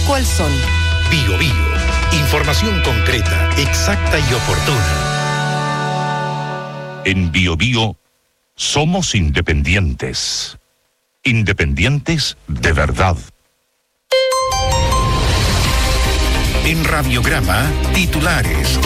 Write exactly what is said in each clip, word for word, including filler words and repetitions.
cuál son. Bio Bio. Información concreta, exacta y oportuna. En Bio Bio somos independientes. Independientes de verdad. En Radiograma, titulares.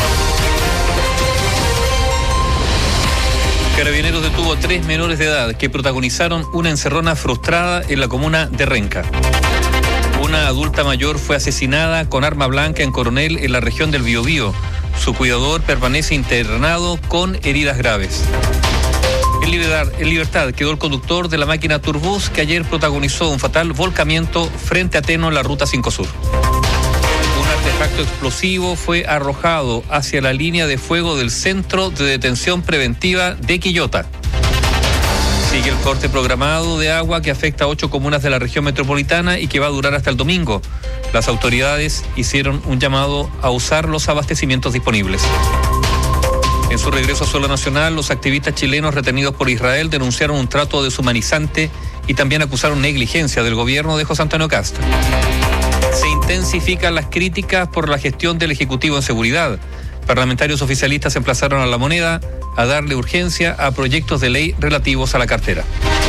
Carabineros detuvo a tres menores de edad que protagonizaron una encerrona frustrada en la comuna de Renca. Una adulta mayor fue asesinada con arma blanca en Coronel, en la región del Biobío. Su cuidador permanece internado con heridas graves. En libertad, en libertad quedó el conductor de la máquina Turbus que ayer protagonizó un fatal volcamiento frente a Teno en la ruta cinco Sur. Un artefacto explosivo fue arrojado hacia la línea de fuego del Centro de Detención Preventiva de Quillota. Sigue el corte programado de agua que afecta a ocho comunas de la región metropolitana y que va a durar hasta el domingo. Las autoridades hicieron un llamado a usar los abastecimientos disponibles. En su regreso a suelo nacional, los activistas chilenos retenidos por Israel denunciaron un trato deshumanizante y también acusaron negligencia del gobierno de José Antonio Kast. Se intensifican las críticas por la gestión del Ejecutivo en seguridad. Parlamentarios oficialistas emplazaron a La Moneda a darle urgencia a proyectos de ley relativos a la cartera.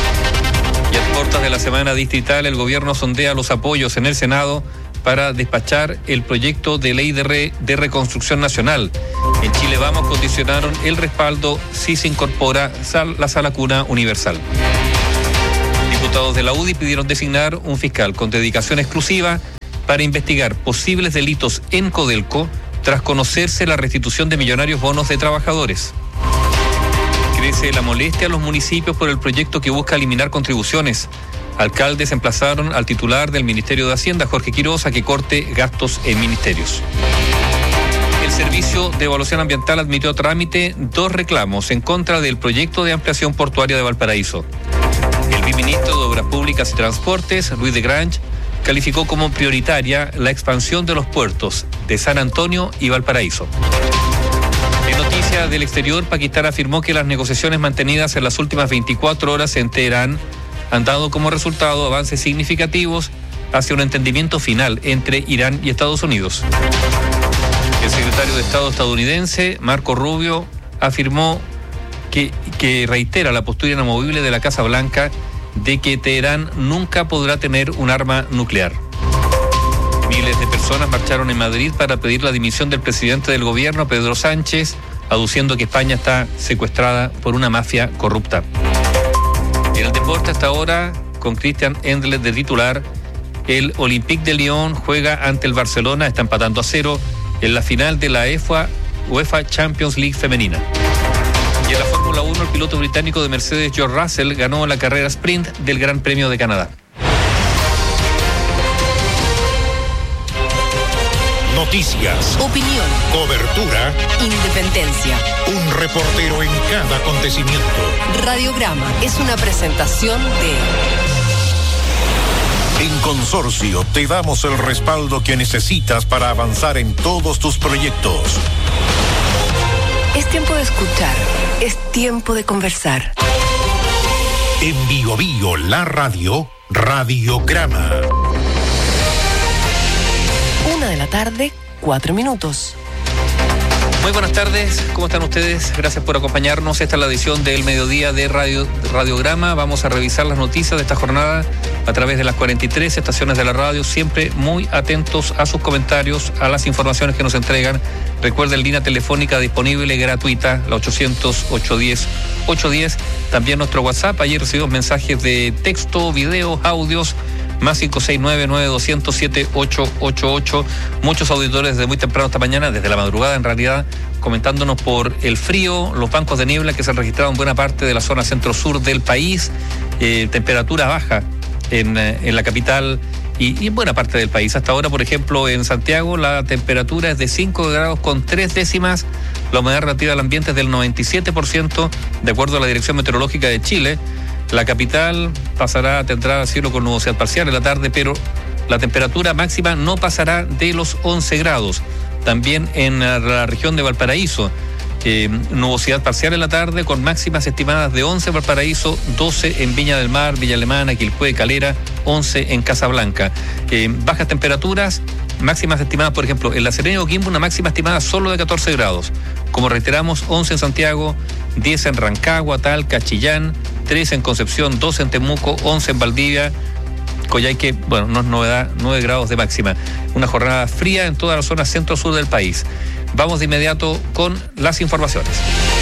Y a puertas de la semana distrital, el gobierno sondea los apoyos en el Senado para despachar el proyecto de ley de, re, de reconstrucción nacional. En Chile Vamos condicionaron el respaldo si se incorpora sal, la sala cuna universal. Diputados de la U D I pidieron designar un fiscal con dedicación exclusiva para investigar posibles delitos en Codelco tras conocerse la restitución de millonarios bonos de trabajadores. Crece la molestia a los municipios por el proyecto que busca eliminar contribuciones. Alcaldes emplazaron al titular del Ministerio de Hacienda, Jorge Quiroz, a que corte gastos en ministerios. El Servicio de Evaluación Ambiental admitió a trámite dos reclamos en contra del proyecto de ampliación portuaria de Valparaíso. El viceministro de Obras Públicas y Transportes, Luis de Grange, calificó como prioritaria la expansión de los puertos de San Antonio y Valparaíso. En noticias del exterior, Pakistán afirmó que las negociaciones mantenidas en las últimas veinticuatro horas en Teherán han dado como resultado avances significativos hacia un entendimiento final entre Irán y Estados Unidos. El secretario de Estado estadounidense, Marco Rubio, afirmó que, que reitera la postura inamovible de la Casa Blanca de que Teherán nunca podrá tener un arma nuclear. Miles de personas marcharon en Madrid para pedir la dimisión del presidente del gobierno, Pedro Sánchez, aduciendo que España está secuestrada por una mafia corrupta. En el deporte hasta ahora, con Christian Endler de titular, el Olympique de Lyon juega ante el Barcelona, está empatando a cero en la final de la UEFA Champions League femenina. Y en la Fórmula uno, el piloto británico de Mercedes, George Russell, ganó la carrera sprint del Gran Premio de Canadá. Noticias, opinión, cobertura, independencia. Un reportero en cada acontecimiento. Radiograma es una presentación de... En Consorcio te damos el respaldo que necesitas para avanzar en todos tus proyectos. Es tiempo de escuchar, es tiempo de conversar. En Bio Bio, la radio, Radiograma. Una de la tarde, cuatro minutos. Muy buenas tardes, ¿cómo están ustedes? Gracias por acompañarnos. Esta es la edición del mediodía de Radio, Radiograma. Vamos a revisar las noticias de esta jornada a través de las cuarenta y tres estaciones de la radio, siempre muy atentos a sus comentarios, a las informaciones que nos entregan. Recuerden, línea telefónica disponible gratuita, la ochocientos, ochocientos diez, ochocientos diez. También nuestro WhatsApp, ayer recibimos mensajes de texto, videos, audios, más cinco seis nueve, nueve dos cero cero, siete ocho ocho ocho. Muchos auditores desde muy temprano esta mañana, desde la madrugada en realidad, comentándonos por el frío, los bancos de niebla que se han registrado en buena parte de la zona centro-sur del país, eh, temperatura baja en, en la capital y, y en buena parte del país. Hasta ahora, por ejemplo, en Santiago la temperatura es de cinco grados con tres décimas, la humedad relativa al ambiente es del noventa y siete por ciento, de acuerdo a la Dirección Meteorológica de Chile. La capital pasará, tendrá cielo con nubosidad parcial en la tarde, pero la temperatura máxima no pasará de los once grados. También en la región de Valparaíso, Eh, nubosidad parcial en la tarde con máximas estimadas de once en Valparaíso, doce en Viña del Mar, Villa Alemana, Quilpué, Calera, once en Casablanca. Eh, bajas temperaturas, máximas estimadas, por ejemplo, en La Serena y Coquimbo, una máxima estimada solo de catorce grados. Como reiteramos, once en Santiago, diez en Rancagua, Talca, Chillán, trece en Concepción, doce en Temuco, once en Valdivia, Coyhaique, bueno, no es novedad, nueve grados de máxima. Una jornada fría en toda la zona centro-sur del país. Vamos de inmediato con las informaciones.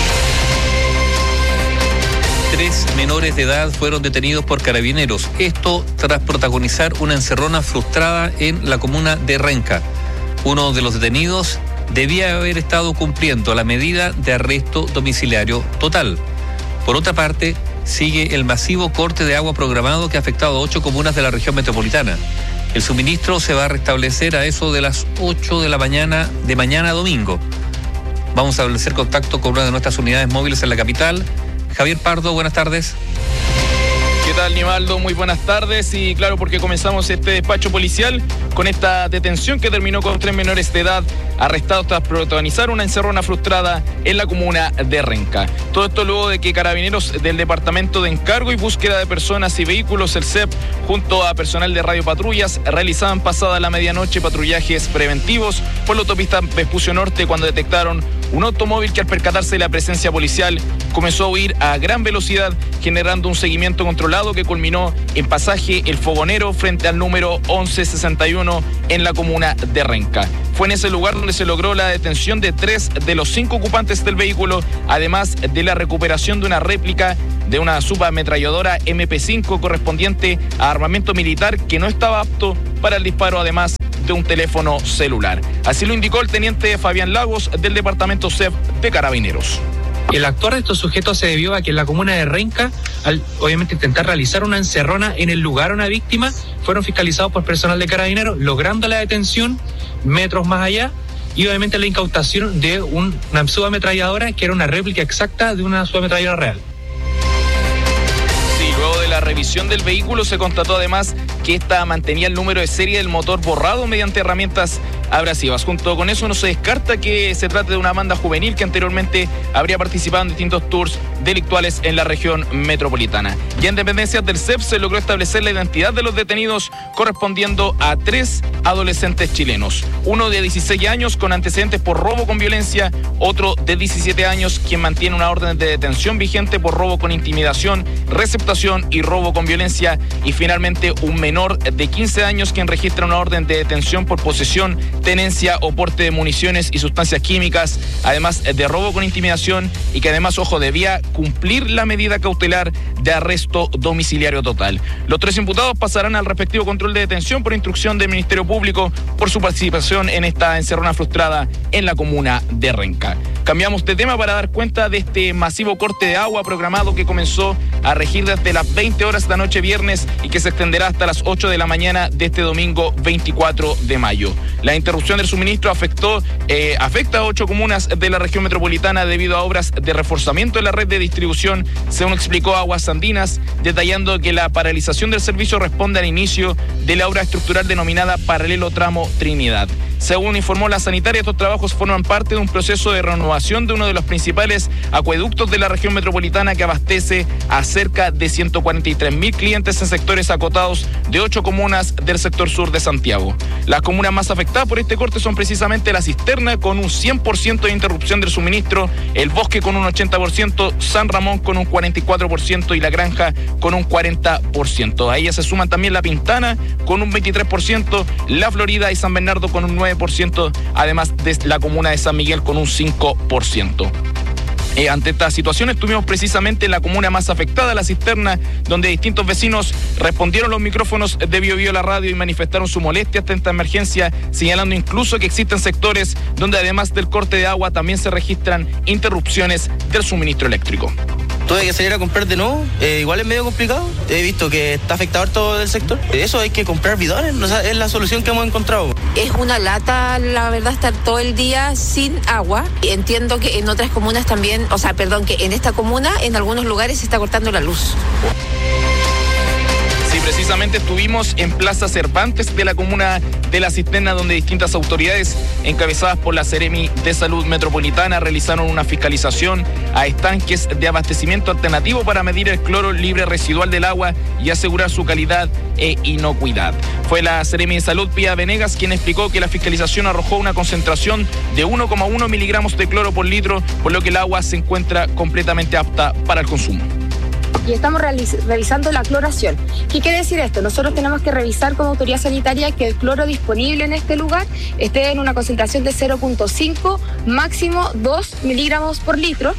Tres menores de edad fueron detenidos por carabineros. Esto tras protagonizar una encerrona frustrada en la comuna de Renca. Uno de los detenidos debía haber estado cumpliendo la medida de arresto domiciliario total. Por otra parte, sigue el masivo corte de agua programado que ha afectado a ocho comunas de la región metropolitana. El suministro se va a restablecer a eso de las ocho de la mañana de mañana a domingo. Vamos a establecer contacto con una de nuestras unidades móviles en la capital. Javier Pardo, buenas tardes. ¿Qué tal, Nivaldo? Muy buenas tardes. Y claro, porque comenzamos este despacho policial con esta detención que terminó con tres menores de edad arrestados tras protagonizar una encerrona frustrada en la comuna de Renca. Todo esto luego de que carabineros del Departamento de Encargo y Búsqueda de Personas y Vehículos, el C E P, junto a personal de radiopatrullas, realizaban pasada la medianoche patrullajes preventivos por la autopista Vespucio Norte cuando detectaron un automóvil que, al percatarse de la presencia policial, comenzó a huir a gran velocidad, generando un seguimiento controlado que culminó en pasaje El Fogonero frente al número once sesenta y uno en la comuna de Renca. Fue en ese lugar donde se logró la detención de tres de los cinco ocupantes del vehículo, además de la recuperación de una réplica de una subametralladora eme pe cinco correspondiente a armamento militar que no estaba apto para el disparo, además de un teléfono celular. Así lo indicó el teniente Fabián Lagos del Departamento C E P de Carabineros. El actuar de estos sujetos se debió a que en la comuna de Renca, al obviamente intentar realizar una encerrona en el lugar a una víctima, fueron fiscalizados por personal de Carabineros, logrando la detención metros más allá y obviamente la incautación de un, una subametralladora que era una réplica exacta de una subametralladora real. Luego de la revisión del vehículo se constató además que esta mantenía el número de serie del motor borrado mediante herramientas abrasivas. Junto con eso no se descarta que se trate de una banda juvenil que anteriormente habría participado en distintos tours delictuales en la región metropolitana. Ya en dependencias del C E P se logró establecer la identidad de los detenidos, correspondiendo a tres adolescentes chilenos. Uno de dieciséis años con antecedentes por robo con violencia, otro de diecisiete años quien mantiene una orden de detención vigente por robo con intimidación, receptación y robo con violencia, y finalmente un menor de quince años quien registra una orden de detención por posesión, tenencia o porte de municiones y sustancias químicas, además de robo con intimidación, y que además, ojo, debía cumplir la medida cautelar de arresto domiciliario total. Los tres imputados pasarán al respectivo control de detención por instrucción del Ministerio Público por su participación en esta encerrona frustrada en la comuna de Renca. Cambiamos de tema para dar cuenta de este masivo corte de agua programado que comenzó a regir desde las veinte horas de la noche viernes y que se extenderá hasta las ocho de la mañana de este domingo veinticuatro de mayo. La interrupción del suministro afectó, eh, afecta a ocho comunas de la región metropolitana debido a obras de reforzamiento de la red de distribución, según explicó Aguas Andinas, detallando que la paralización del servicio responde al inicio de la obra estructural denominada Paralelo Tramo Trinidad. Según informó la sanitaria, estos trabajos forman parte de un proceso de renovación de uno de los principales acueductos de la región metropolitana que abastece a cerca de ciento cuarenta y tres mil clientes en sectores acotados de ocho comunas del sector sur de Santiago. Las comunas más afectadas por este corte son precisamente La Cisterna, con un cien por ciento de interrupción del suministro, El Bosque con un ochenta por ciento, San Ramón con un cuarenta y cuatro por ciento y La Granja con un cuarenta por ciento. A ellas se suman también La Pintana con un veintitrés por ciento, La Florida y San Bernardo con un nueve por ciento, además de la comuna de San Miguel con un cinco por ciento. Eh, ante esta situación estuvimos precisamente en la comuna más afectada, La Cisterna, donde distintos vecinos respondieron los micrófonos de Bio Bio La Radio y manifestaron su molestia ante esta emergencia, señalando incluso que existen sectores donde además del corte de agua también se registran interrupciones del suministro eléctrico. Tuve que salir a comprar de nuevo, eh, igual es medio complicado, he visto que está afectado todo el sector. Eso hay que comprar bidones, o sea, es la solución que hemos encontrado. Es una lata, la verdad, estar todo el día sin agua. Entiendo que en otras comunas también, o sea, perdón, que en esta comuna, en algunos lugares se está cortando la luz. Precisamente estuvimos en Plaza Cervantes de la comuna de La Cisterna, donde distintas autoridades encabezadas por la Seremi de Salud Metropolitana realizaron una fiscalización a estanques de abastecimiento alternativo para medir el cloro libre residual del agua y asegurar su calidad e inocuidad. Fue la Seremi de Salud, Pía Venegas, quien explicó que la fiscalización arrojó una concentración de uno coma uno miligramos de cloro por litro, por lo que el agua se encuentra completamente apta para el consumo. Y estamos revisando la cloración. ¿Qué quiere decir esto? Nosotros tenemos que revisar como autoridad sanitaria que el cloro disponible en este lugar esté en una concentración de cero punto cinco, máximo dos miligramos por litro.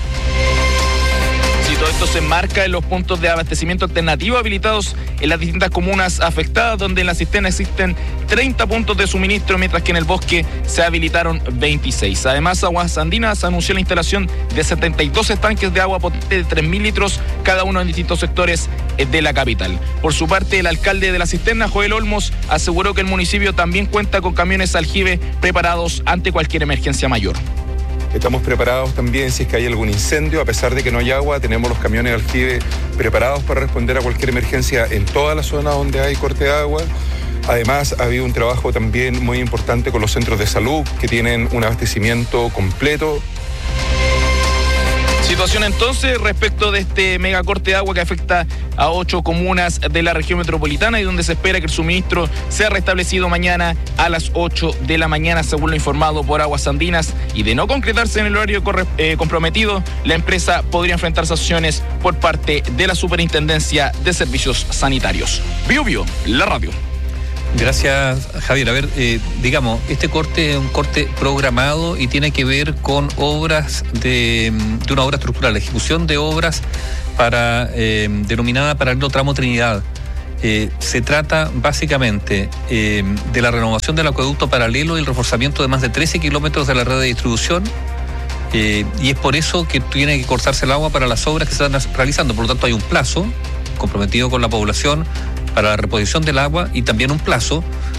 Sí, todo esto se enmarca en los puntos de abastecimiento alternativo habilitados en las distintas comunas afectadas, donde en la Cisterna existen treinta puntos de suministro, mientras que en el Bosque se habilitaron veintiséis. Además, Aguas Andinas anunció la instalación de setenta y dos estanques de agua potente de tres mil litros, cada uno en distintos sectores de la capital. Por su parte, el alcalde de la Cisterna, Joel Olmos, aseguró que el municipio también cuenta con camiones aljibe preparados ante cualquier emergencia mayor. Estamos preparados también si es que hay algún incendio, a pesar de que no hay agua, tenemos los camiones aljibe preparados para responder a cualquier emergencia en toda la zona donde hay corte de agua. Además, ha habido un trabajo también muy importante con los centros de salud que tienen un abastecimiento completo. Situación entonces respecto de este megacorte de agua que afecta a ocho comunas de la región metropolitana y donde se espera que el suministro sea restablecido mañana a las ocho de la mañana, según lo informado por Aguas Andinas. Y de no concretarse en el horario corre, eh, comprometido, la empresa podría enfrentar sanciones por parte de la Superintendencia de Servicios Sanitarios. Bio Bio, la radio. Gracias, Javier. A ver, eh, digamos, este corte es un corte programado y tiene que ver con obras de, de una obra estructural, la ejecución de obras para eh, denominada Paralelo Tramo Trinidad. Eh, se trata básicamente eh, de la renovación del acueducto paralelo y el reforzamiento de más de trece kilómetros de la red de distribución. Eh, y es por eso que tiene que cortarse el agua para las obras que se están realizando. Por lo tanto, hay un plazo comprometido con la población para la reposición del agua y también un plazo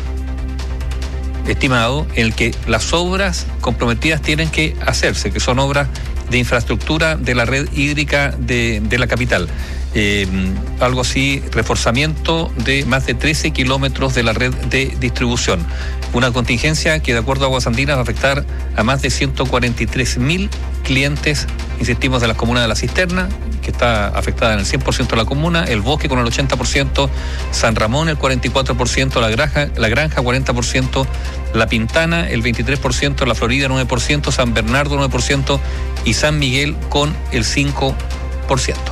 estimado en el que las obras comprometidas tienen que hacerse, que son obras de infraestructura de la red hídrica de, de la capital. Eh, algo así, reforzamiento de más de trece kilómetros de la red de distribución. Una contingencia que, de acuerdo a Aguas Andinas, va a afectar a más de ciento cuarenta y tres mil clientes, insistimos, de la comuna de La Cisterna, que está afectada en el cien por ciento de la comuna, el Bosque con el ochenta por ciento, San Ramón el cuarenta y cuatro por ciento, La Granja, La Granja cuarenta por ciento, La Pintana el veintitrés por ciento, La Florida nueve por ciento, San Bernardo nueve por ciento y San Miguel con el cinco por ciento.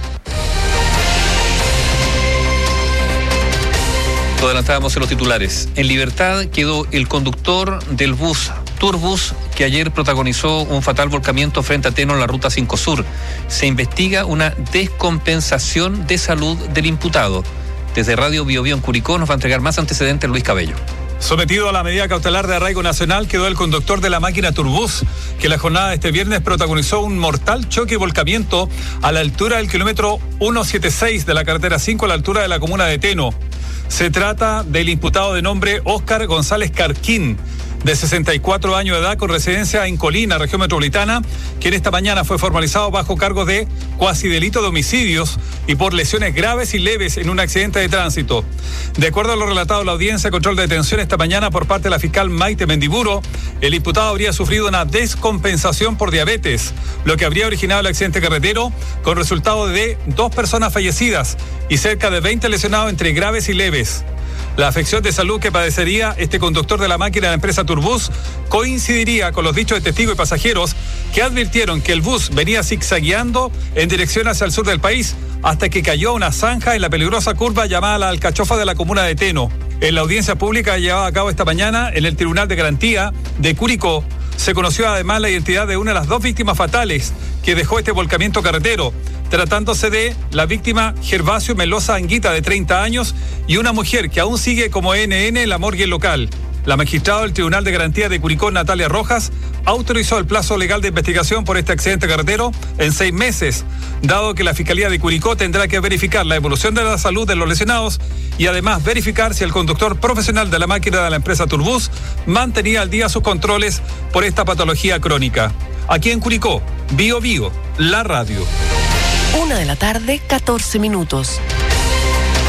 Lo adelantábamos en los titulares. En libertad quedó el conductor del bus Turbus, que ayer protagonizó un fatal volcamiento frente a Teno en la ruta cinco Sur. Se investiga una descompensación de salud del imputado. Desde Radio Bio Bio en Curicó nos va a entregar más antecedentes Luis Cabello. Sometido a la medida cautelar de arraigo nacional quedó el conductor de la máquina Turbus, que la jornada de este viernes protagonizó un mortal choque y volcamiento a la altura del kilómetro ciento setenta y seis de la carretera cinco a la altura de la comuna de Teno. Se trata del imputado de nombre Óscar González Carquín, de sesenta y cuatro años de edad, con residencia en Colina, región metropolitana, quien esta mañana fue formalizado bajo cargo de cuasi delito de homicidios y por lesiones graves y leves en un accidente de tránsito. De acuerdo a lo relatado en la audiencia de control de detención esta mañana por parte de la fiscal Maite Mendiburo, el imputado habría sufrido una descompensación por diabetes, lo que habría originado el accidente carretero, con resultado de dos personas fallecidas y cerca de veinte lesionados entre graves y leves. La afección de salud que padecería este conductor de la máquina de la empresa Turbus coincidiría con los dichos de testigos y pasajeros que advirtieron que el bus venía zigzagueando en dirección hacia el sur del país hasta que cayó a una zanja en la peligrosa curva llamada La Alcachofa de la comuna de Teno. En la audiencia pública llevada a cabo esta mañana en el Tribunal de Garantía de Curicó, se conoció además la identidad de una de las dos víctimas fatales que dejó este volcamiento carretero, tratándose de la víctima Gervasio Melosa Anguita, de treinta años, y una mujer que aún sigue como N N en la morgue local. La magistrada del Tribunal de Garantía de Curicó, Natalia Rojas, autorizó el plazo legal de investigación por este accidente carretero en seis meses, dado que la Fiscalía de Curicó tendrá que verificar la evolución de la salud de los lesionados y además verificar si el conductor profesional de la máquina de la empresa Turbus mantenía al día sus controles por esta patología crónica. Aquí en Curicó, Bio Bio, la radio. Una de la tarde, catorce minutos.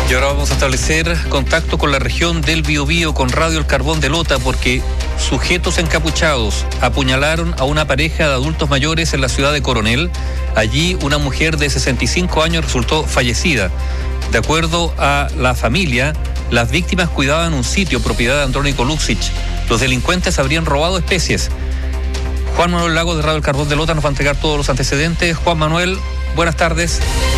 Y ahora vamos a establecer contacto con la región del Biobío, con Radio El Carbón de Lota, porque sujetos encapuchados apuñalaron a una pareja de adultos mayores en la ciudad de Coronel. Allí una mujer de sesenta y cinco años resultó fallecida. De acuerdo a la familia, las víctimas cuidaban un sitio propiedad de Andrónico Luxich. Los delincuentes habrían robado especies. Juan Manuel Lagos de Radio El Carbón de Lota nos va a entregar todos los antecedentes. Juan Manuel, buenas tardes.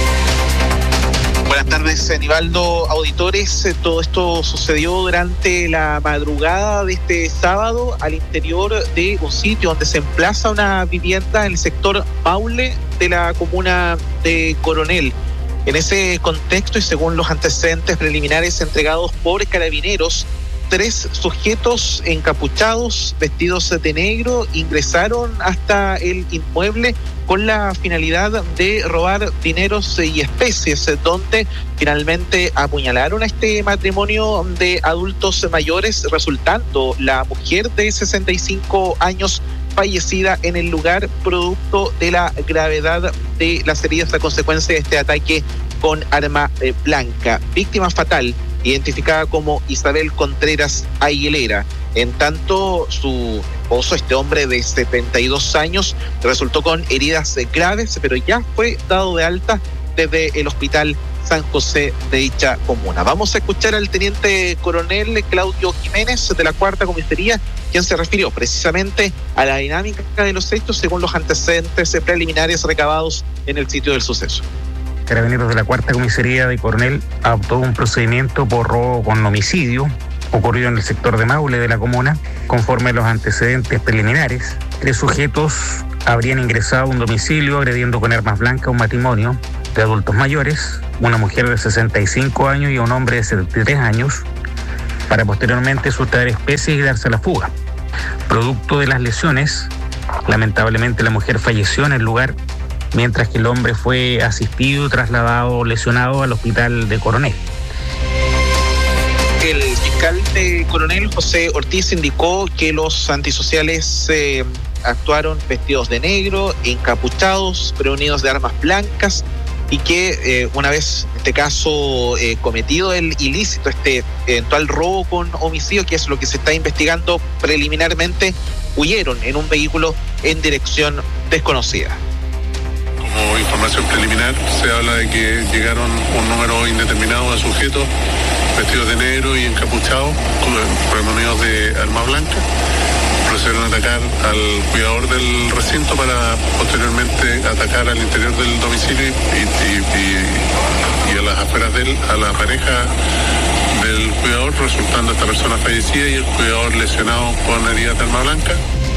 Buenas tardes, Aníbaldo, auditores. Todo esto sucedió durante la madrugada de este sábado al interior de un sitio donde se emplaza una vivienda en el sector Maule de la comuna de Coronel. En ese contexto y según los antecedentes preliminares entregados por Carabineros, tres sujetos encapuchados, vestidos de negro, ingresaron hasta el inmueble con la finalidad de robar dineros y especies, donde finalmente apuñalaron a este matrimonio de adultos mayores, resultando la mujer de sesenta y cinco años fallecida en el lugar, producto de la gravedad de las heridas a consecuencia de este ataque con arma eh, blanca. Víctima fatal, identificada como Isabel Contreras Aguilera. En tanto, su esposo, este hombre de setenta y dos años, resultó con heridas graves, pero ya fue dado de alta desde el Hospital San José de dicha comuna. Vamos a escuchar al teniente coronel Claudio Jiménez de la Cuarta Comisaría, quien se refirió precisamente a la dinámica de los hechos según los antecedentes preliminares recabados en el sitio del suceso. Carabineros de la Cuarta Comisaría de Coronel adoptó un procedimiento por robo con homicidio ocurrido en el sector de Maule de la comuna. Conforme a los antecedentes preliminares, tres sujetos habrían ingresado a un domicilio agrediendo con armas blancas a un matrimonio de adultos mayores, una mujer de sesenta y cinco años y un hombre de setenta y tres años, para posteriormente sustraer especies y darse a la fuga. Producto de las lesiones, lamentablemente la mujer falleció en el lugar, mientras que el hombre fue asistido y trasladado lesionado al hospital de Coronel. El fiscal de Coronel, José Ortiz, indicó que los antisociales eh, actuaron vestidos de negro, encapuchados, preunidos de armas blancas, y que eh, una vez, en este caso, eh, cometido el ilícito, este eventual robo con homicidio, que es lo que se está investigando preliminarmente, huyeron en un vehículo en dirección desconocida. Como información preliminar, se habla de que llegaron un número indeterminado de sujetos vestidos de negro y encapuchados, premunidos de armas blancas. Procedieron a atacar al cuidador del recinto para posteriormente atacar al interior del domicilio y, y, y, y a las afueras de él, a la pareja del cuidador, resultando esta persona fallecida y el cuidador lesionado con heridas de arma blanca.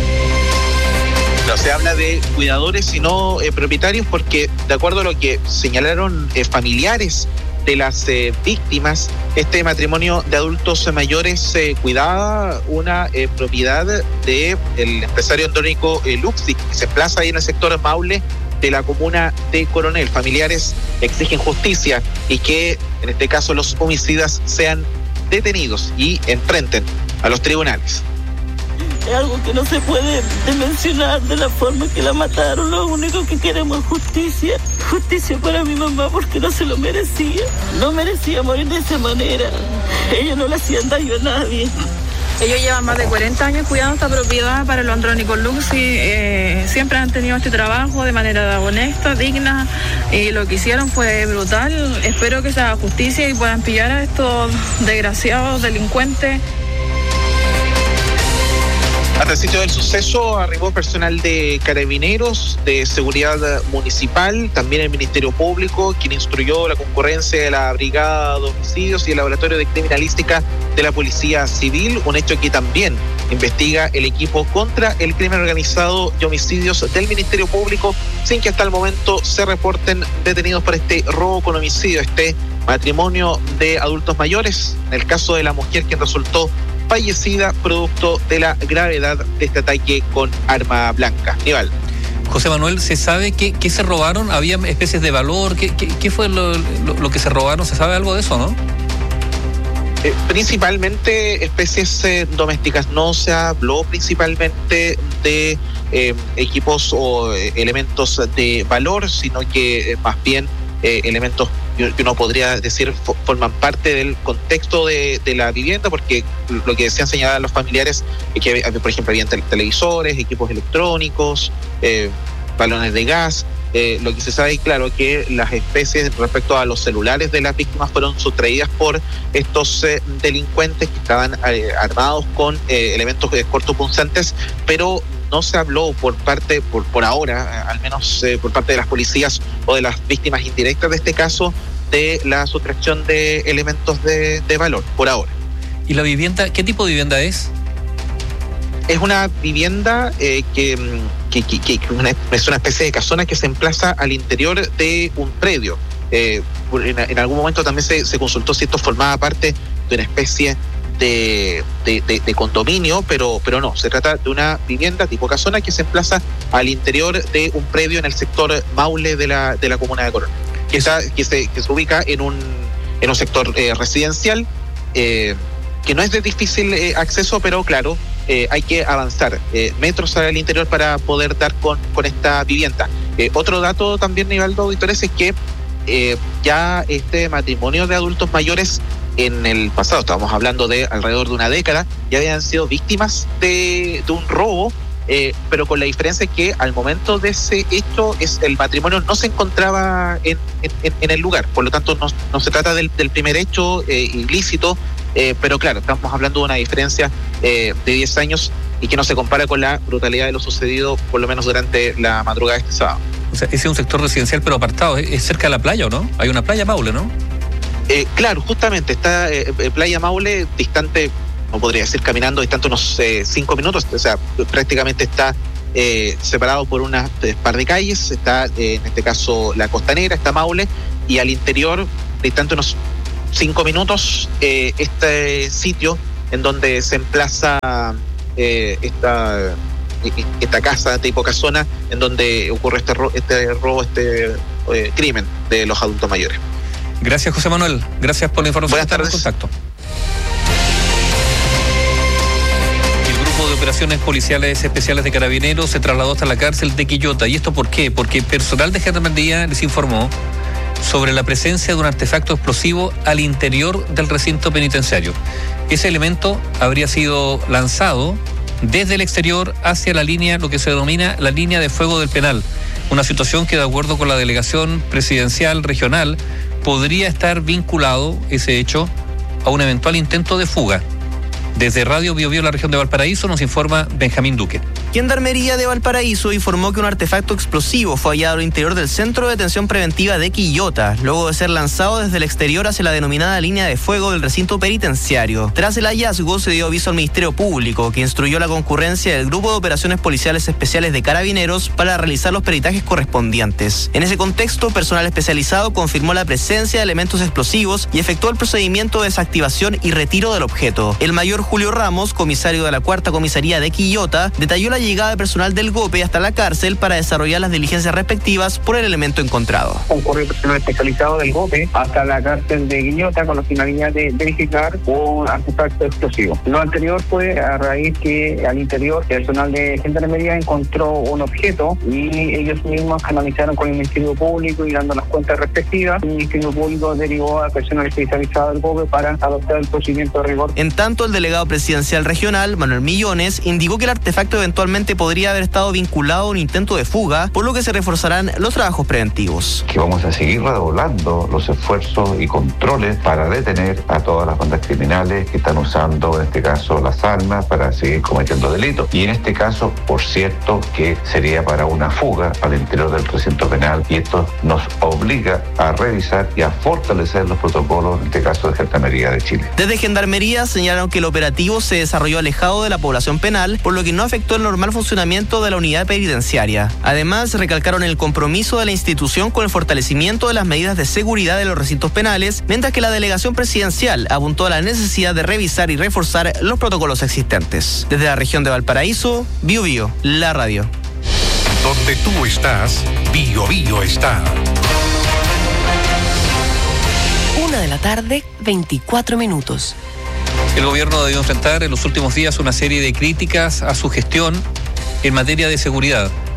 No se habla de cuidadores sino eh, propietarios, porque de acuerdo a lo que señalaron eh, familiares de las eh, víctimas, este matrimonio de adultos mayores eh, cuidaba una eh, propiedad del empresario Andrónico eh, Luxich, que se plaza ahí en el sector Maule de la comuna de Coronel. Familiares exigen justicia y que en este caso los homicidas sean detenidos y enfrenten a los tribunales. Es algo que no se puede dimensionar de la forma que la mataron. Lo único que queremos es justicia. Justicia para mi mamá, porque no se lo merecía. No merecía morir de esa manera. Ellos no le hacían daño a nadie. Ellos llevan más de cuarenta años cuidando esta propiedad para los Andrónicos Luxich. Eh, siempre han tenido este trabajo de manera honesta, digna, y lo que hicieron fue brutal. Espero que se haga justicia y puedan pillar a estos desgraciados delincuentes. Al sitio del suceso arribó personal de Carabineros, de Seguridad Municipal, también el Ministerio Público, quien instruyó la concurrencia de la Brigada de Homicidios y el Laboratorio de Criminalística de la Policía Civil, un hecho que también investiga el equipo contra el crimen organizado y homicidios del Ministerio Público, sin que hasta el momento se reporten detenidos por este robo con homicidio, este matrimonio de adultos mayores, en el caso de la mujer quien resultó fallecida producto de la gravedad de este ataque con arma blanca. Nival. José Manuel, ¿se sabe qué, qué se robaron? ¿Había especies de valor? ¿Qué, qué, qué fue lo, lo, lo que se robaron? ¿Se sabe algo de eso, no? Eh, principalmente especies eh, domésticas. No se habló principalmente de eh, equipos o eh, elementos de valor, sino que eh, más bien eh, elementos que uno podría decir forman parte del contexto de, de la vivienda, porque lo que decían señalar los familiares es que, por ejemplo, habían televisores, equipos electrónicos, eh, balones de gas. Eh, lo que se sabe, claro, que las especies respecto a los celulares de las víctimas fueron sustraídas por estos eh, delincuentes que estaban eh, armados con eh, elementos eh, cortopunzantes, pero no se habló por parte, por, por ahora, al menos eh, por parte de las policías o de las víctimas indirectas de este caso, de la sustracción de elementos de, de valor, por ahora. ¿Y la vivienda, qué tipo de vivienda es? Es una vivienda eh, que, que, que, que una, es una especie de casona que se emplaza al interior de un predio. Eh, en, en algún momento también se, se consultó si esto formaba parte de una especie de, de, de, de condominio, pero, pero no, se trata de una vivienda tipo casona que se emplaza al interior de un predio en el sector Maule de la, de la comuna de Coronel, que, está, que, se, que se ubica en un, en un sector eh, residencial, eh, que no es de difícil eh, acceso, pero claro, eh, hay que avanzar eh, metros al interior para poder dar con, con esta vivienda. Eh, otro dato también, Nivaldo, auditores, es que eh, ya este matrimonio de adultos mayores en el pasado, estábamos hablando de alrededor de una década, ya habían sido víctimas de, de un robo, eh, pero con la diferencia que al momento de ese hecho es, el matrimonio no se encontraba en, en, en el lugar, por lo tanto no, no se trata del, del primer hecho eh, ilícito. Eh, pero claro, estamos hablando de una diferencia eh, de diez años y que no se compara con la brutalidad de lo sucedido, por lo menos durante la madrugada de este sábado. O sea, ese es un sector residencial pero apartado, ¿es cerca de la playa o no? Hay una playa Maule, ¿no? Eh, claro, justamente, está eh, Playa Maule distante, no podría decir caminando, distante unos eh, cinco minutos, o sea, prácticamente está eh, separado por una par de calles, está eh, en este caso la Costanera, está Maule, y al interior, distante unos cinco minutos, eh, este sitio en donde se emplaza eh, esta, esta casa tipo casona, en donde ocurre este, ro- este robo, este eh, crimen de los adultos mayores. Gracias, José Manuel. Gracias por la información. Buenas tardes. Contacto. El grupo de operaciones policiales especiales de Carabineros se trasladó hasta la cárcel de Quillota. ¿Y esto por qué? Porque personal de Gendarmería les informó sobre la presencia de un artefacto explosivo al interior del recinto penitenciario. Ese elemento habría sido lanzado desde el exterior hacia la línea, lo que se denomina la línea de fuego del penal. Una situación que, de acuerdo con la delegación presidencial regional, podría estar vinculado, ese hecho, a un eventual intento de fuga. Desde Radio Biobío, la región de Valparaíso, nos informa Benjamín Duque. Gendarmería de Valparaíso informó que un artefacto explosivo fue hallado al interior del Centro de Detención Preventiva de Quillota, luego de ser lanzado desde el exterior hacia la denominada línea de fuego del recinto penitenciario. Tras el hallazgo, se dio aviso al Ministerio Público, que instruyó la concurrencia del Grupo de Operaciones Policiales Especiales de Carabineros para realizar los peritajes correspondientes. En ese contexto, personal especializado confirmó la presencia de elementos explosivos y efectuó el procedimiento de desactivación y retiro del objeto. El mayor Julio Ramos, comisario de la Cuarta Comisaría de Quillota, detalló la llegada de personal del GOPE hasta la cárcel para desarrollar las diligencias respectivas por el elemento encontrado. Concurrió personal especializado del GOPE hasta la cárcel de Quillota con la finalidad de verificar un artefacto explosivo. Lo anterior fue a raíz que al interior el personal de Gendarmería encontró un objeto y ellos mismos canalizaron con el Ministerio Público y dando las cuentas respectivas. El Ministerio Público derivó al personal especializado del GOPE para adoptar el procedimiento de rigor. En tanto, el delegado presidencial regional, Manuel Millones, indicó que el artefacto eventualmente podría haber estado vinculado a un intento de fuga, por lo que se reforzarán los trabajos preventivos. Que vamos a seguir redoblando los esfuerzos y controles para detener a todas las bandas criminales que están usando, en este caso, las armas para seguir cometiendo delitos. Y en este caso, por cierto, que sería para una fuga al interior del recinto penal, y esto nos obliga a revisar y a fortalecer los protocolos, en este caso, de Gendarmería de Chile. Desde Gendarmería señalaron que el operativo se desarrolló alejado de la población penal, por lo que no afectó el normal funcionamiento de la unidad penitenciaria. Además, recalcaron el compromiso de la institución con el fortalecimiento de las medidas de seguridad de los recintos penales, mientras que la delegación presidencial apuntó a la necesidad de revisar y reforzar los protocolos existentes. Desde la región de Valparaíso, Bio Bio, la radio. Donde tú estás, Bio Bio está. Una de la tarde, veinticuatro minutos. El gobierno debió enfrentar en los últimos días una serie de críticas a su gestión en materia de seguridad.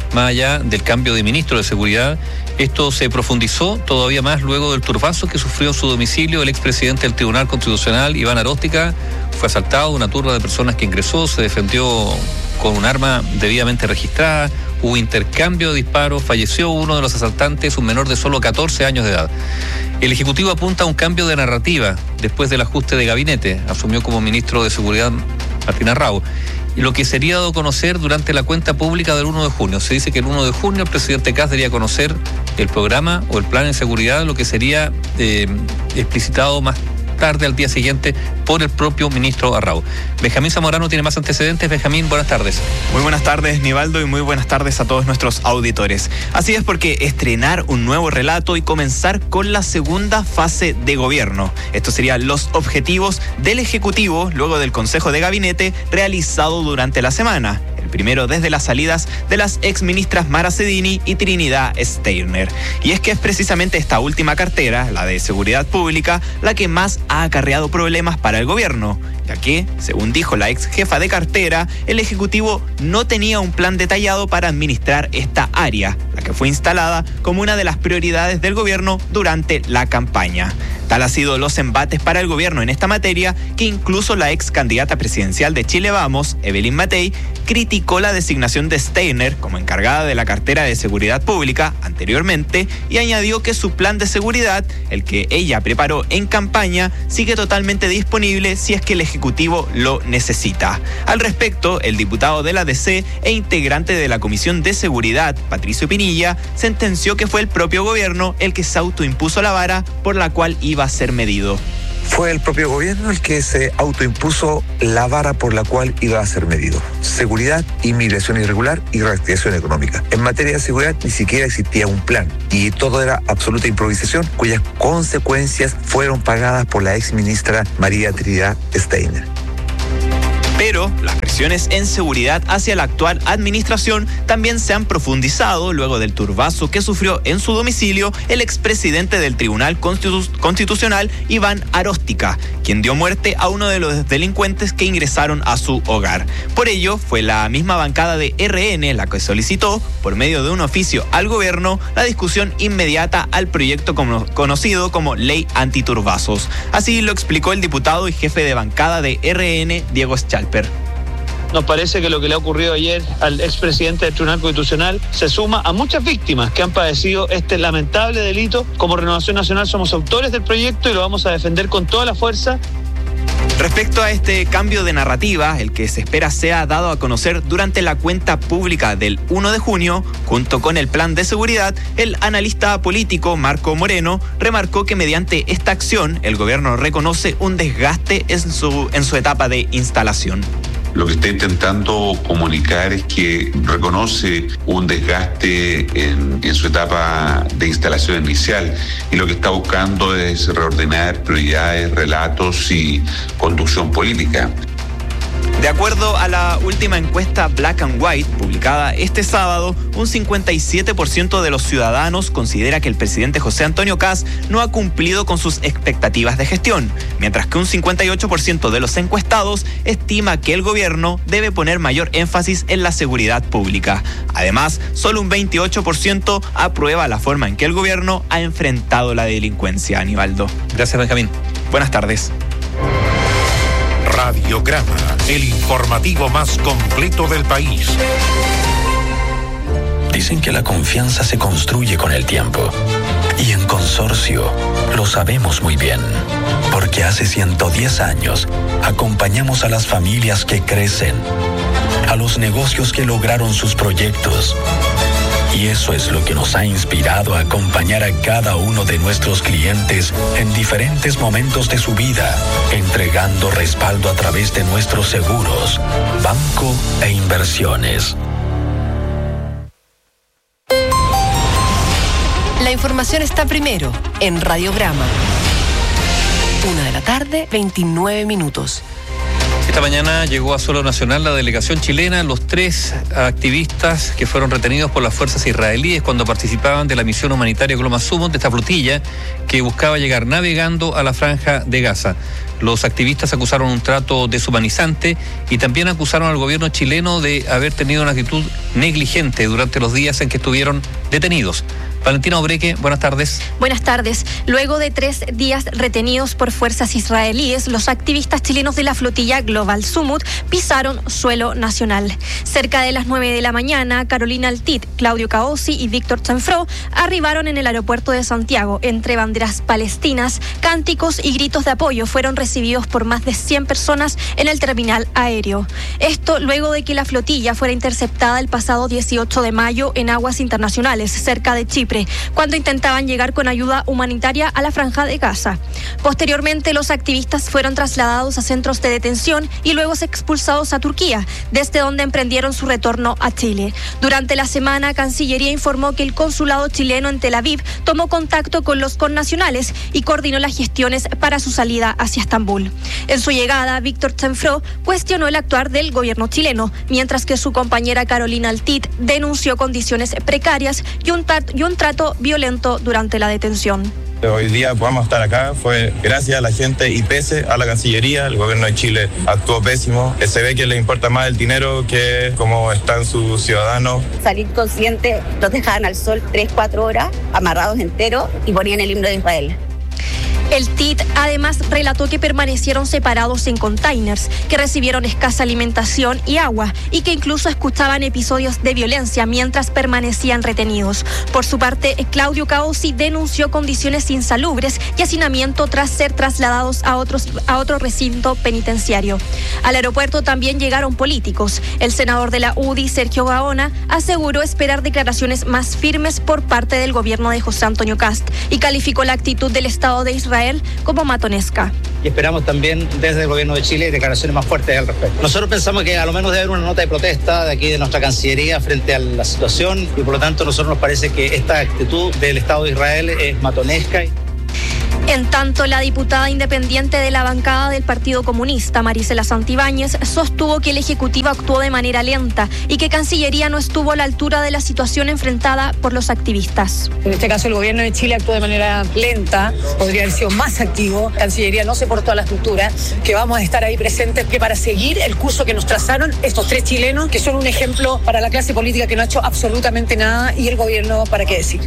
más allá del cambio de ministro de Seguridad. Esto se profundizó todavía más luego del turbazo que sufrió en su domicilio el expresidente del Tribunal Constitucional, Iván Aróstica. Fue asaltado, una turba de personas que ingresó, se defendió con un arma debidamente registrada, hubo intercambio de disparos, falleció uno de los asaltantes, un menor de solo catorce años de edad. El Ejecutivo apunta a un cambio de narrativa después del ajuste de gabinete. Asumió como ministro de Seguridad Martín Arrau. Y lo que sería dado a conocer durante la cuenta pública del uno de junio. Se dice que el uno de junio el presidente Kast debería conocer el programa o el plan de seguridad, lo que sería eh, explicitado más tarde, al día siguiente, por el propio ministro Arrau. Benjamín Zamorano tiene más antecedentes. Benjamín, buenas tardes. Muy buenas tardes, Nivaldo, y muy buenas tardes a todos nuestros auditores. Así es, porque estrenar un nuevo relato y comenzar con la segunda fase de gobierno. Estos serían los objetivos del Ejecutivo luego del Consejo de Gabinete realizado durante la semana. El primero desde las salidas de las exministras Mara Cedini y Trinidad Steiner. Y es que es precisamente esta última cartera, la de Seguridad Pública, la que más ha acarreado problemas para el gobierno, ya que, según dijo la ex jefa de cartera, el Ejecutivo no tenía un plan detallado para administrar esta área, la que fue instalada como una de las prioridades del gobierno durante la campaña. Tal han sido los embates para el gobierno en esta materia que incluso la ex candidata presidencial de Chile Vamos, Evelyn Matei, criticó la designación de Steiner como encargada de la cartera de Seguridad Pública anteriormente y añadió que su plan de seguridad, el que ella preparó en campaña, sigue totalmente disponible si es que el Ejecutivo lo necesita. Al respecto, el diputado de la D C e integrante de la Comisión de Seguridad, Patricio Pinilla, sentenció que fue el propio gobierno el que se autoimpuso la vara por la cual iba a ser medido. Fue el propio gobierno el que se autoimpuso la vara por la cual iba a ser medido. Seguridad, inmigración irregular y reactivación económica. En materia de seguridad ni siquiera existía un plan y todo era absoluta improvisación, cuyas consecuencias fueron pagadas por la ex ministra María Trinidad Steiner. Pero las presiones en seguridad hacia la actual administración también se han profundizado luego del turbazo que sufrió en su domicilio el expresidente del Tribunal Constitu- Constitucional, Iván Aróstica, quien dio muerte a uno de los delincuentes que ingresaron a su hogar. Por ello, fue la misma bancada de R N la que solicitó, por medio de un oficio al gobierno, la discusión inmediata al proyecto como, conocido como Ley Antiturbazos. Así lo explicó el diputado y jefe de bancada de R N, Diego Schalper. Nos parece que lo que le ha ocurrido ayer al expresidente del Tribunal Constitucional se suma a muchas víctimas que han padecido este lamentable delito. Como Renovación Nacional somos autores del proyecto y lo vamos a defender con toda la fuerza. Respecto a este cambio de narrativa, el que se espera sea dado a conocer durante la cuenta pública del uno de junio, junto con el plan de seguridad, el analista político Marco Moreno remarcó que mediante esta acción el gobierno reconoce un desgaste en su, en su etapa de instalación. Lo que está intentando comunicar es que reconoce un desgaste en, en su etapa de instalación inicial y lo que está buscando es reordenar prioridades, relatos y conducción política. De acuerdo a la última encuesta Black and White, publicada este sábado, un cincuenta y siete por ciento de los ciudadanos considera que el presidente José Antonio Kast no ha cumplido con sus expectativas de gestión, mientras que un cincuenta y ocho por ciento de los encuestados estima que el gobierno debe poner mayor énfasis en la seguridad pública. Además, solo un veintiocho por ciento aprueba la forma en que el gobierno ha enfrentado la delincuencia. Aníbaldo. Gracias, Benjamín. Buenas tardes. Radiograma, el informativo más completo del país. Dicen que la confianza se construye con el tiempo. Y en Consorcio lo sabemos muy bien. Porque hace ciento diez años acompañamos a las familias que crecen, a los negocios que lograron sus proyectos. Y eso es lo que nos ha inspirado a acompañar a cada uno de nuestros clientes en diferentes momentos de su vida, entregando respaldo a través de nuestros seguros, banco e inversiones. La información está primero en Radiograma. Una de la tarde, veintinueve minutos. Esta mañana llegó a suelo nacional la delegación chilena, los tres activistas que fueron retenidos por las fuerzas israelíes cuando participaban de la misión humanitaria Global Summit de esta flotilla que buscaba llegar navegando a la franja de Gaza. Los activistas acusaron un trato deshumanizante y también acusaron al gobierno chileno de haber tenido una actitud negligente durante los días en que estuvieron detenidos. Valentina Obreque, buenas tardes. Buenas tardes. Luego de tres días retenidos por fuerzas israelíes, los activistas chilenos de la flotilla Global Summit pisaron suelo nacional. Cerca de las nueve de la mañana, Carolina Altit, Claudio Caossi y Víctor Chanfró arribaron en el aeropuerto de Santiago. Entre banderas palestinas, cánticos y gritos de apoyo fueron recibidos por más de cien personas en el terminal aéreo. Esto luego de que la flotilla fuera interceptada el pasado dieciocho de mayo en aguas internacionales, cerca de Chipre, cuando intentaban llegar con ayuda humanitaria a la franja de Gaza. Posteriormente, los activistas fueron trasladados a centros de detención y luego expulsados a Turquía, desde donde emprendieron su retorno a Chile. Durante la semana, Cancillería informó que el consulado chileno en Tel Aviv tomó contacto con los connacionales y coordinó las gestiones para su salida hacia Estambul. En su llegada, Víctor Chanfró cuestionó el actuar del gobierno chileno, mientras que su compañera Carolina Altit denunció condiciones precarias y un, y un trato violento durante la detención. Hoy día podamos estar acá fue gracias a la gente y pese a la Cancillería. El gobierno de Chile actuó pésimo. Se ve que le importa más el dinero que cómo están sus ciudadanos. Salir consciente, los dejaban al sol tres, cuatro horas, amarrados enteros y ponían el himno de Israel. El T I T además relató que permanecieron separados en containers, que recibieron escasa alimentación y agua y que incluso escuchaban episodios de violencia mientras permanecían retenidos. Por su parte, Claudio Caossi denunció condiciones insalubres y hacinamiento tras ser trasladados a, otros, a otro recinto penitenciario. Al aeropuerto también llegaron políticos. El senador de la U D I, Sergio Gaona, aseguró esperar declaraciones más firmes por parte del gobierno de José Antonio Kast y calificó la actitud del Estado de Israel como matonesca. Y esperamos también desde el gobierno de Chile declaraciones más fuertes al respecto. Nosotros pensamos que a lo menos debe haber una nota de protesta de aquí de nuestra Cancillería frente a la situación y por lo tanto a nosotros nos parece que esta actitud del Estado de Israel es matonesca. En tanto, la diputada independiente de la bancada del Partido Comunista, Marisela Santibáñez, sostuvo que el Ejecutivo actuó de manera lenta y que Cancillería no estuvo a la altura de la situación enfrentada por los activistas. En este caso, el gobierno de Chile actuó de manera lenta, podría haber sido más activo. Cancillería no se portó a la altura, que vamos a estar ahí presentes que para seguir el curso que nos trazaron estos tres chilenos, que son un ejemplo para la clase política que no ha hecho absolutamente nada y el gobierno, ¿para qué decir?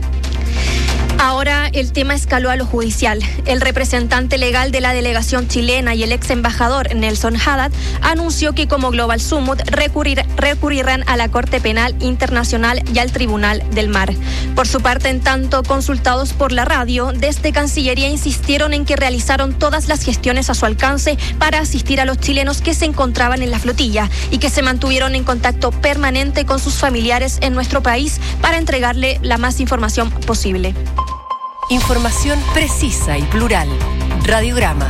Ahora el tema escaló a lo judicial. El representante legal de la delegación chilena y el ex embajador Nelson Haddad anunció que como Global Summit recurrir, recurrirán a la Corte Penal Internacional y al Tribunal del Mar. Por su parte, en tanto, consultados por la radio, desde Cancillería insistieron en que realizaron todas las gestiones a su alcance para asistir a los chilenos que se encontraban en la flotilla y que se mantuvieron en contacto permanente con sus familiares en nuestro país para entregarle la más información posible. Información precisa y plural. Radiograma.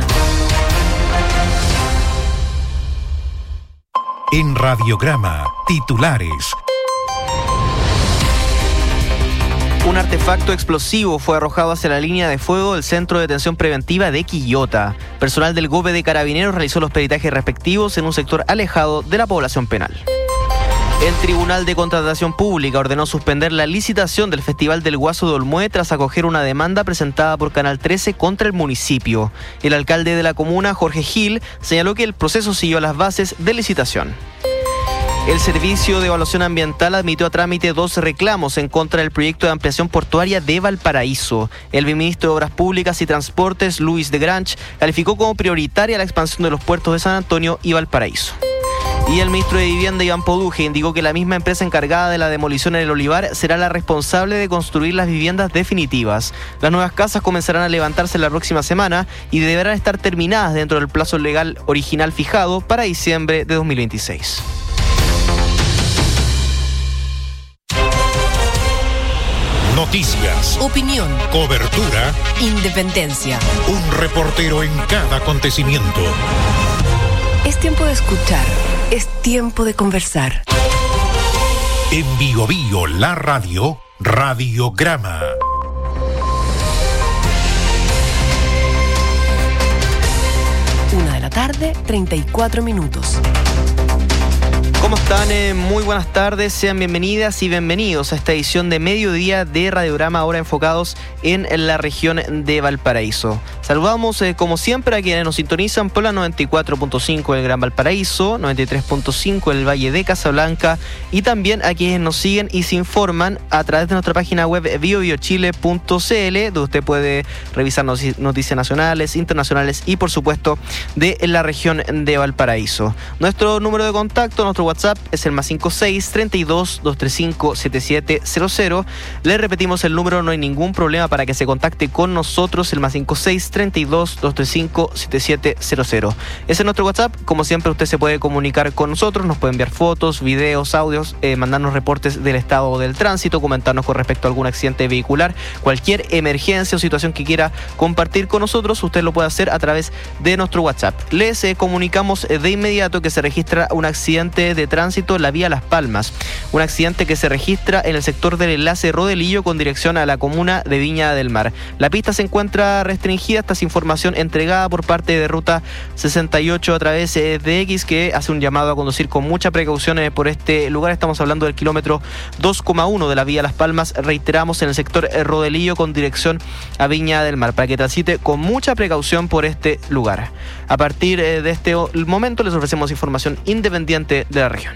En Radiograma, titulares. Un artefacto explosivo fue arrojado hacia la línea de fuego del Centro de Detención Preventiva de Quillota. Personal del G O P de Carabineros realizó los peritajes respectivos en un sector alejado de la población penal. El Tribunal de Contratación Pública ordenó suspender la licitación del Festival del Guaso de Olmué tras acoger una demanda presentada por Canal trece contra el municipio. El alcalde de la comuna, Jorge Gil, señaló que el proceso siguió las bases de licitación. El Servicio de Evaluación Ambiental admitió a trámite dos reclamos en contra del proyecto de ampliación portuaria de Valparaíso. El ministro de Obras Públicas y Transportes, Luis de Granch, calificó como prioritaria la expansión de los puertos de San Antonio y Valparaíso. Y el ministro de Vivienda, Iván Poduje, indicó que la misma empresa encargada de la demolición en el Olivar será la responsable de construir las viviendas definitivas. Las nuevas casas comenzarán a levantarse la próxima semana y deberán estar terminadas dentro del plazo legal original fijado para diciembre de dos mil veintiséis. Noticias, opinión, cobertura, independencia. Un reportero en cada acontecimiento. Es tiempo de escuchar, es tiempo de conversar. En Bio Bio, la radio, Radiograma. Una de la tarde, treinta y cuatro minutos. ¿Cómo están? Eh, muy buenas tardes, sean bienvenidas y bienvenidos a esta edición de mediodía de Radiograma, ahora enfocados en la región de Valparaíso. Saludamos eh, como siempre a quienes nos sintonizan por la noventa y cuatro punto cinco del Gran Valparaíso, noventa y tres punto cinco del Valle de Casablanca y también a quienes nos siguen y se informan a través de nuestra página web bio bio chile punto c l, donde usted puede revisar noticias nacionales, internacionales y por supuesto de la región de Valparaíso. Nuestro número de contacto, nuestro WhatsApp es el más cinco seis, treinta y dos, doscientos treinta y cinco, setenta y siete cero cero. Le repetimos el número, no hay ningún problema para que se contacte con nosotros, el más cinco seis, treinta y dos, doscientos treinta y cinco, setenta y siete cero cero. Ese es nuestro WhatsApp. Como siempre, usted se puede comunicar con nosotros, nos puede enviar fotos, videos, audios, eh, mandarnos reportes del estado del tránsito, comentarnos con respecto a algún accidente vehicular, cualquier emergencia o situación que quiera compartir con nosotros, usted lo puede hacer a través de nuestro WhatsApp. Les eh, comunicamos de inmediato que se registra un accidente de tránsito en la vía Las Palmas, un accidente que se registra en el sector del enlace Rodelillo con dirección a la comuna de Viña del Mar. La pista se encuentra restringida. Esta es información entregada por parte de Ruta sesenta y ocho a través de X, que hace un llamado a conducir con mucha precaución por este lugar. Estamos hablando del kilómetro dos coma uno de la vía Las Palmas, reiteramos, en el sector Rodelillo con dirección a Viña del Mar, para que transite con mucha precaución por este lugar. A partir de este momento les ofrecemos información independiente de la región.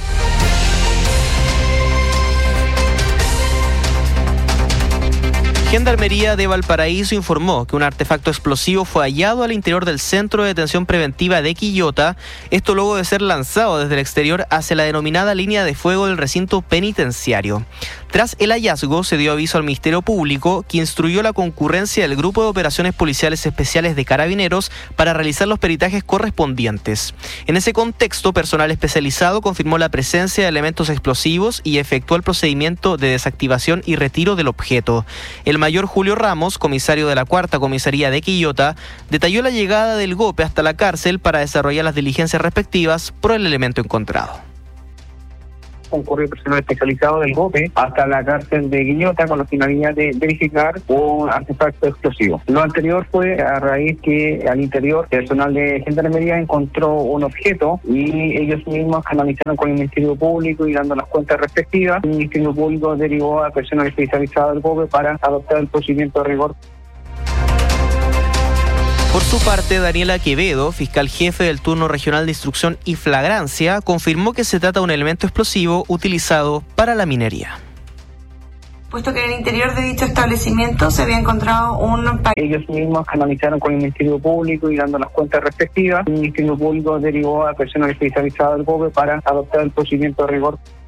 Gendarmería de Valparaíso informó que un artefacto explosivo fue hallado al interior del Centro de Detención Preventiva de Quillota, esto luego de ser lanzado desde el exterior hacia la denominada línea de fuego del recinto penitenciario. Tras el hallazgo, se dio aviso al Ministerio Público, que instruyó la concurrencia del Grupo de Operaciones Policiales Especiales de Carabineros para realizar los peritajes correspondientes. En ese contexto, personal especializado confirmó la presencia de elementos explosivos y efectuó el procedimiento de desactivación y retiro del objeto. El mayor Julio Ramos, comisario de la Cuarta Comisaría de Quillota, detalló la llegada del GOPE hasta la cárcel para desarrollar las diligencias respectivas por el elemento encontrado. Concurrió personal especializado del GOPE hasta la cárcel de Quillota con la finalidad de verificar un artefacto explosivo. Lo anterior fue a raíz que al interior personal de Gendarmería encontró un objeto y ellos mismos canalizaron con el Ministerio Público y dando las cuentas respectivas. El Ministerio Público derivó a personal especializado del GOPE para adoptar el procedimiento de rigor. Por su parte, Daniela Quevedo, fiscal jefe del turno regional de instrucción y flagrancia, confirmó que se trata de un elemento explosivo utilizado para la minería. Puesto que en el interior de dicho establecimiento se había encontrado un... Ellos mismos canalizaron con el Ministerio Público y dando las cuentas respectivas. El Ministerio Público derivó a personal especializado del GOPE para adoptar el procedimiento de rigor.